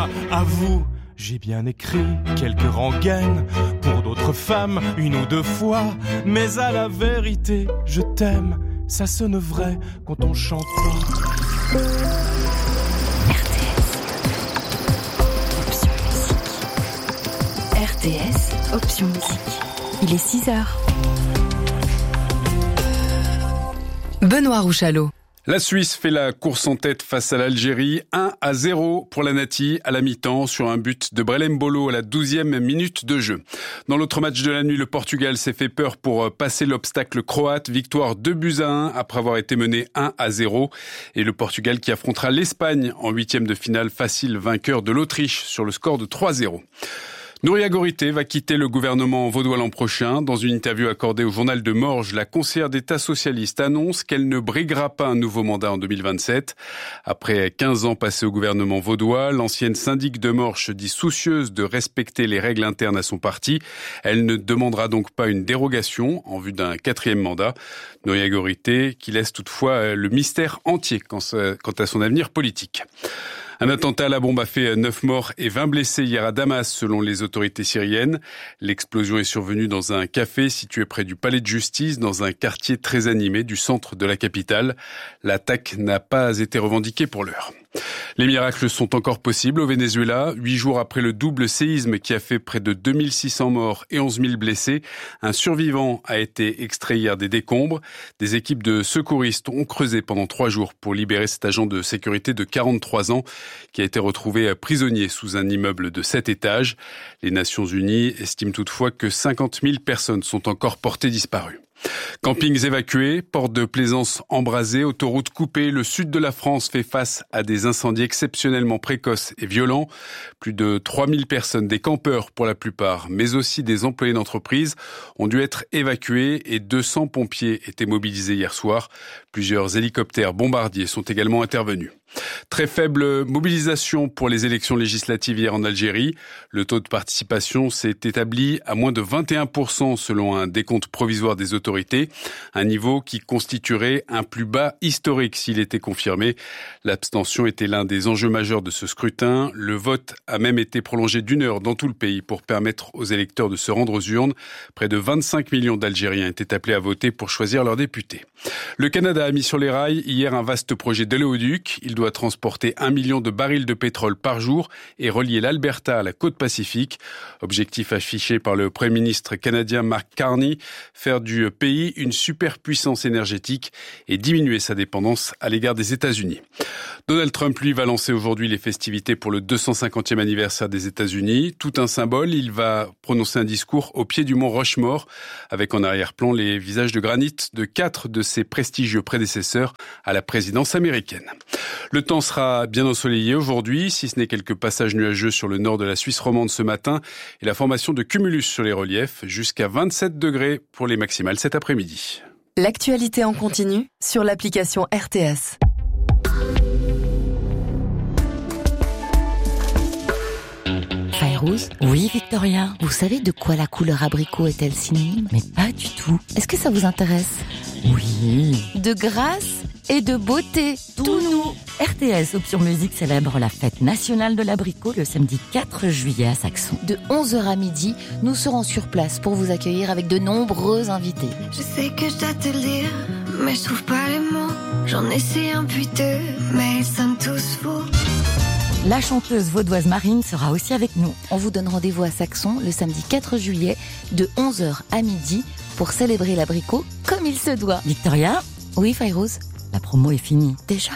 à vous. J'ai bien écrit quelques rengaines pour d'autres femmes, une ou deux fois. Mais à la vérité, je t'aime, ça sonne vrai quand on chante pas. RTS, option musique. Il est 6h. Benoît Rouchalot. La Suisse fait la course en tête face à l'Algérie, 1-0 pour la Nati à la mi-temps sur un but de Brelem Bolo à la 12e minute de jeu. Dans l'autre match de la nuit, le Portugal s'est fait peur pour passer l'obstacle croate, victoire 2-1 après avoir été mené 1-0. Et le Portugal qui affrontera l'Espagne en 8e de finale, facile vainqueur de l'Autriche sur le score de 3-0. Nouria Gorité va quitter le gouvernement vaudois l'an prochain. Dans une interview accordée au journal de Morges, la conseillère d'État socialiste annonce qu'elle ne briguera pas un nouveau mandat en 2027. Après 15 ans passés au gouvernement vaudois, l'ancienne syndic de Morges se dit soucieuse de respecter les règles internes à son parti. Elle ne demandera donc pas une dérogation en vue d'un 4e mandat. Nouria Gorité qui laisse toutefois le mystère entier quant à son avenir politique. Un attentat à la bombe a fait 9 morts et 20 blessés hier à Damas, selon les autorités syriennes. L'explosion est survenue dans un café situé près du palais de justice, dans un quartier très animé du centre de la capitale. L'attaque n'a pas été revendiquée pour l'heure. Les miracles sont encore possibles au Venezuela. 8 jours après le double séisme qui a fait près de 2600 morts et 11 000 blessés, un survivant a été extrait hier des décombres. Des équipes de secouristes ont creusé pendant 3 jours pour libérer cet agent de sécurité de 43 ans qui a été retrouvé prisonnier sous un immeuble de 7 étages. Les Nations Unies estiment toutefois que 50 000 personnes sont encore portées disparues. Campings évacués, portes de plaisance embrasées, autoroutes coupées, le sud de la France fait face à des incendies exceptionnellement précoces et violents. Plus de 3000 personnes, des campeurs pour la plupart, mais aussi des employés d'entreprise, ont dû être évacués et 200 pompiers étaient mobilisés hier soir. Plusieurs hélicoptères bombardiers sont également intervenus. Très faible mobilisation pour les élections législatives hier en Algérie. Le taux de participation s'est établi à moins de 21% selon un décompte provisoire des autorités. Un niveau qui constituerait un plus bas historique s'il était confirmé. L'abstention était l'un des enjeux majeurs de ce scrutin. Le vote a même été prolongé d'1 heure dans tout le pays pour permettre aux électeurs de se rendre aux urnes. Près de 25 millions d'Algériens étaient appelés à voter pour choisir leurs députés. Le Canada a mis sur les rails hier un vaste projet d'oléoduc. Il doit transporter 1 million de barils de pétrole par jour et relier l'Alberta à la côte pacifique. Objectif affiché par le Premier ministre canadien Mark Carney, faire du pays une superpuissance énergétique et diminuer sa dépendance à l'égard des États-Unis. Donald Trump, lui, va lancer aujourd'hui les festivités pour le 250e anniversaire des États-Unis. Tout un symbole, il va prononcer un discours au pied du mont Rushmore, avec en arrière-plan les visages de granit de 4 de ses prestigieux prédécesseurs à la présidence américaine. Le temps sera bien ensoleillé aujourd'hui, si ce n'est quelques passages nuageux sur le nord de la Suisse romande ce matin et la formation de cumulus sur les reliefs, jusqu'à 27 degrés pour les maximales cet après-midi. L'actualité en continu sur l'application RTS. Fayrouz ? Oui, Victoria. Vous savez de quoi la couleur abricot est-elle synonyme ? Mais pas du tout. Est-ce que ça vous intéresse ? Oui. De grâce et de beauté. Tout nous. RTS Option Musique célèbre la fête nationale de l'abricot le samedi 4 juillet à Saxon. De 11h à midi, nous serons sur place pour vous accueillir avec de nombreux invités. Je sais que je dois te le dire, mais je trouve pas les mots. J'en essaie un puis deux, mais ils sonnent tous faux. La chanteuse vaudoise Marine sera aussi avec nous. On vous donne rendez-vous à Saxon le samedi 4 juillet de 11h à midi pour célébrer l'abricot comme il se doit. Victoria ? Oui, Fayrouz ? La promo est finie. Déjà ?